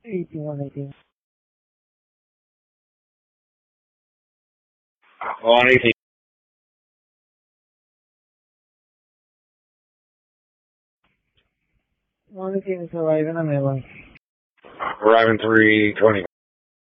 18. On 18. One 18 is arriving on my one. Arriving 320.